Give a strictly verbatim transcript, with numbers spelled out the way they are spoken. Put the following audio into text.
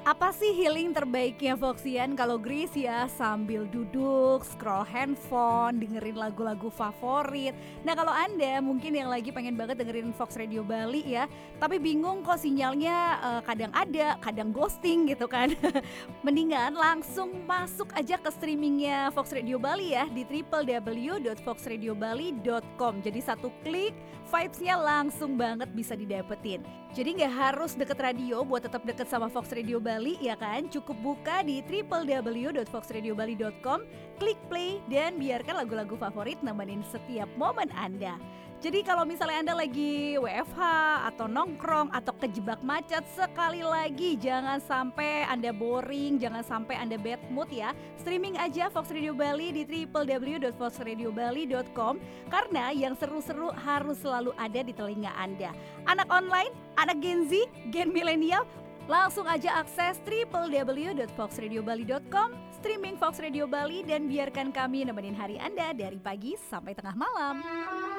Apa sih healing terbaiknya Foxian kalau Grace ya sambil duduk, scroll handphone, dengerin lagu-lagu favorit. Nah kalau Anda mungkin yang lagi pengen banget dengerin Fox Radio Bali ya, tapi bingung kok sinyalnya eh, kadang ada, kadang ghosting gitu kan. Mendingan langsung masuk aja ke streamingnya Fox Radio Bali ya di w w w dot fox radio bali dot com. Jadi satu klik, vibes-nya langsung banget bisa didapetin. Jadi nggak harus deket radio buat tetap deket sama Fox Radio Bali ya kan? Cukup buka di w w w dot fox radio bali dot com, klik play dan biarkan lagu-lagu favorit nemenin setiap momen Anda. Jadi kalau misalnya Anda lagi W F H atau nongkrong atau kejebak macet, sekali lagi jangan sampai Anda boring, jangan sampai Anda bad mood ya. Streaming aja Fox Radio Bali di w w w dot fox radio bali dot com karena yang seru-seru harus selalu ada di telinga Anda. Anak online, anak Gen Z, Gen milenial, langsung aja akses w w w dot fox radio bali dot com, streaming Fox Radio Bali dan biarkan kami nemenin hari Anda dari pagi sampai tengah malam.